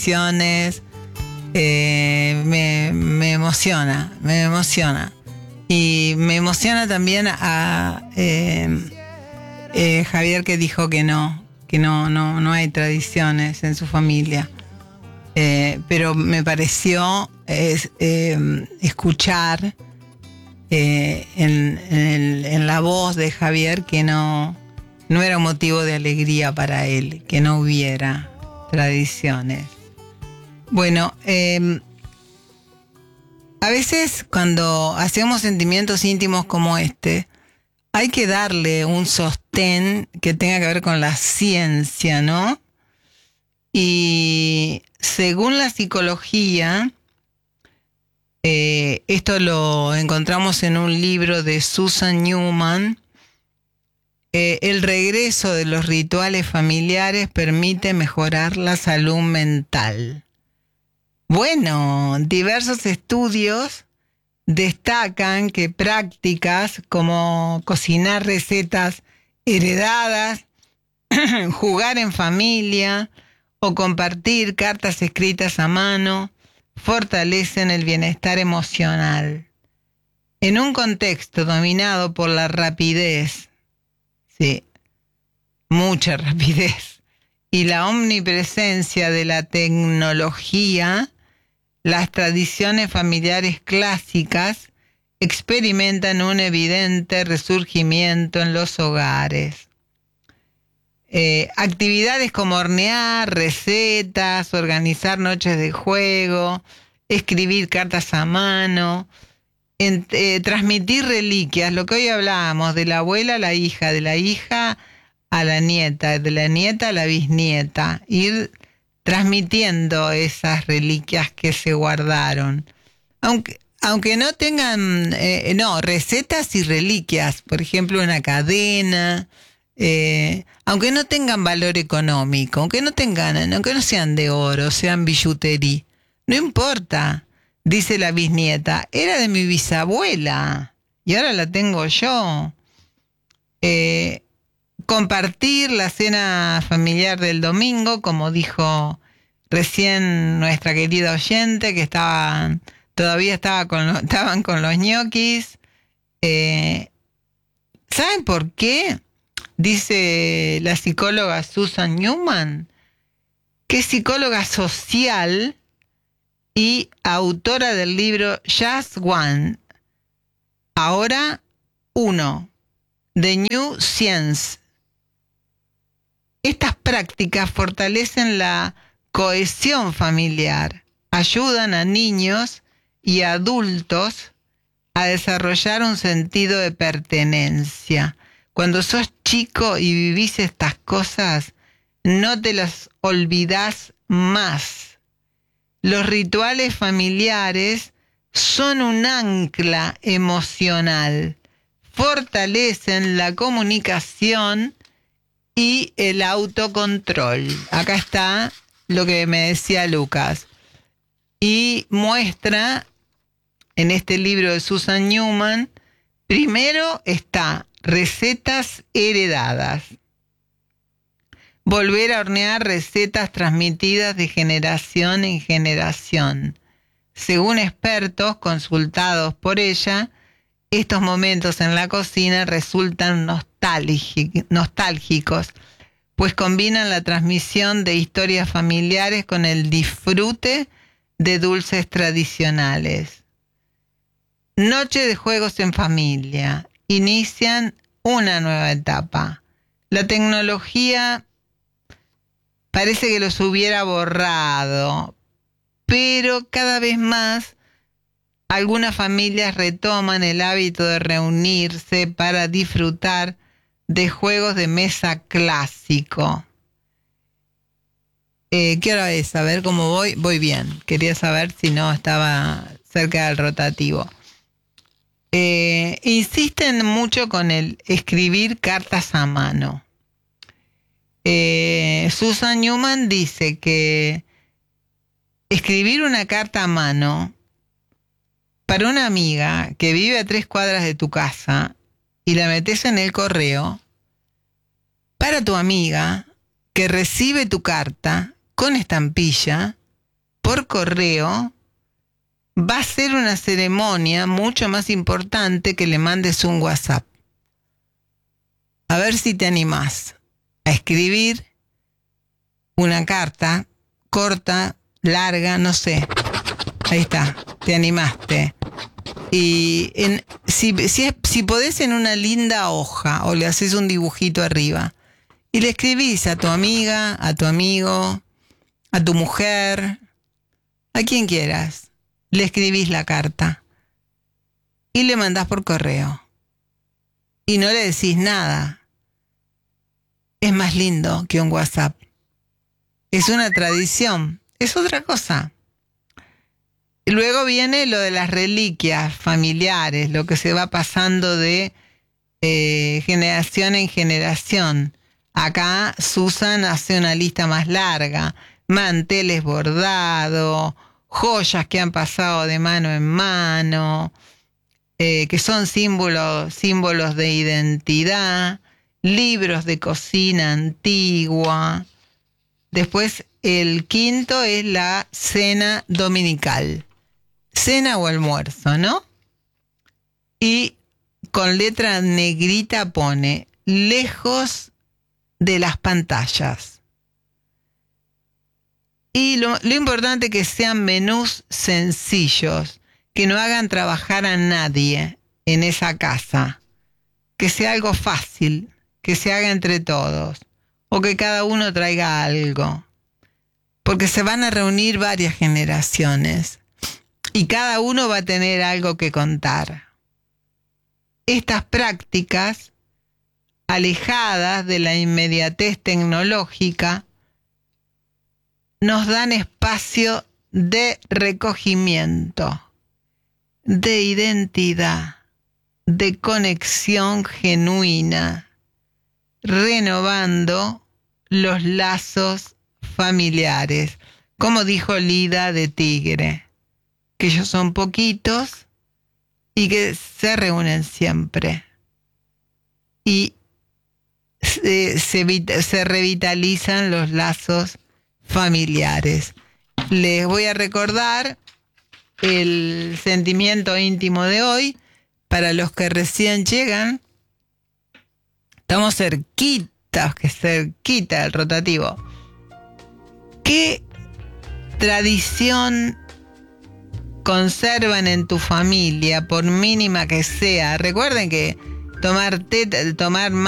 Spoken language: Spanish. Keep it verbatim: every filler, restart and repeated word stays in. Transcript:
tradiciones, eh, me, me emociona, me emociona. Y me emociona también a eh, eh, Javier, que dijo que no, que no, no, no hay tradiciones en su familia. Eh, pero me pareció eh, eh, escuchar eh, en, en, el, en la voz de Javier que no, no era un motivo de alegría para él, que no hubiera tradiciones. Bueno, eh, a veces cuando hacemos sentimientos íntimos como este, hay que darle un sostén que tenga que ver con la ciencia, ¿no? Y según la psicología, eh, esto lo encontramos en un libro de Susan Newman, eh, el regreso de los rituales familiares permite mejorar la salud mental. Bueno, diversos estudios destacan que prácticas como cocinar recetas heredadas, jugar en familia o compartir cartas escritas a mano fortalecen el bienestar emocional. En un contexto dominado por la rapidez, sí, mucha rapidez, y la omnipresencia de la tecnología, las tradiciones familiares clásicas experimentan un evidente resurgimiento en los hogares. Eh, actividades como hornear, recetas, organizar noches de juego, escribir cartas a mano, en, eh, transmitir reliquias, lo que hoy hablábamos, de la abuela a la hija, de la hija a la nieta, de la nieta a la bisnieta, ir transmitiendo esas reliquias que se guardaron. Aunque, aunque no tengan, eh, no, recetas y reliquias, por ejemplo, una cadena, eh, aunque no tengan valor económico, aunque no tengan, aunque no sean de oro, sean billutería, no importa, dice la bisnieta, era de mi bisabuela y ahora la tengo yo. Eh, compartir la cena familiar del domingo, como dijo recién nuestra querida oyente, que estaban, todavía estaba con lo, estaban con los ñoquis. Eh, ¿Saben por qué? Dice la psicóloga Susan Newman, que es psicóloga social y autora del libro Just One, ahora uno, The New Science. Estas prácticas fortalecen la cohesión familiar, ayudan a niños y adultos a desarrollar un sentido de pertenencia. Cuando sos chico y vivís estas cosas, no te las olvidás más. Los rituales familiares son un ancla emocional, fortalecen la comunicación y el autocontrol. Acá está lo que me decía Lucas. Y muestra en este libro de Susan Newman, primero está recetas heredadas. Volver a hornear recetas transmitidas de generación en generación. Según expertos consultados por ella, estos momentos en la cocina resultan nostálgicos, pues combinan la transmisión de historias familiares con el disfrute de dulces tradicionales. Noche de juegos en familia. Inician una nueva etapa. La tecnología parece que los hubiera borrado, pero cada vez más algunas familias retoman el hábito de reunirse para disfrutar de juegos de mesa clásico. Eh, ¿Qué hora es? A ver cómo voy. Voy bien. Quería saber si no estaba cerca del rotativo. Eh, insisten mucho con el escribir cartas a mano. Eh, Susan Newman dice que escribir una carta a mano para una amiga que vive a tres cuadras de tu casa y la metes en el correo, para tu amiga que recibe tu carta con estampilla, por correo, va a ser una ceremonia mucho más importante que le mandes un WhatsApp. A ver si te animás a escribir una carta corta, larga, no sé. Ahí está, te animaste. Y en, si, si, si podés, en una linda hoja, o le haces un dibujito arriba, y le escribís a tu amiga, a tu amigo, a tu mujer, a quien quieras, le escribís la carta y le mandás por correo. Y no le decís nada. Es más lindo que un WhatsApp. Es una tradición, es otra cosa. Luego viene lo de las reliquias familiares, lo que se va pasando de eh, generación en generación. Acá Susan hace una lista más larga: manteles bordados, joyas que han pasado de mano en mano, eh, que son símbolos, símbolos de identidad, libros de cocina antigua. Después el quinto es la cena dominical. Cena o almuerzo, ¿no? Y con letra negrita pone: lejos de las pantallas. Y lo, lo importante es que sean menús sencillos, que no hagan trabajar a nadie en esa casa, que sea algo fácil, que se haga entre todos, o que cada uno traiga algo, porque se van a reunir varias generaciones y cada uno va a tener algo que contar. Estas prácticas, alejadas de la inmediatez tecnológica, nos dan espacio de recogimiento, de identidad, de conexión genuina, renovando los lazos familiares. Como dijo Lida de Tigre, que ellos son poquitos y que se reúnen siempre. Y se, se, se revitalizan los lazos familiares. Les voy a recordar el sentimiento íntimo de hoy para los que recién llegan. Estamos cerquitas, que cerquita del rotativo. ¿Qué tradición conservan en tu familia, por mínima que sea? Recuerden que tomar té, tomar